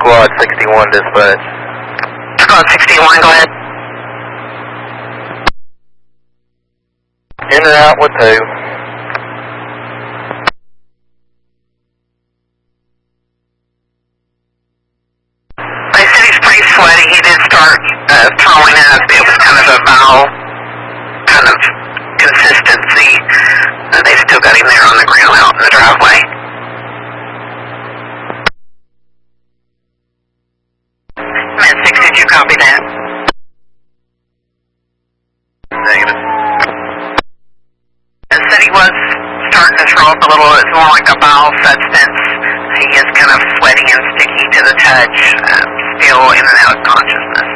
Squad 61 dispatch. Squad 61, go ahead. In or out with who? They said he's pretty sweaty. He did start throwing up. It was kind of a bowel kind of consistency. They still got him there on the ground out in the driveway. Man 6, did you copy that? Negative. They said he was starting to throw up a little. It's more like a bowel substance. He is kind of sweaty and sticky to the touch, still in and out of consciousness.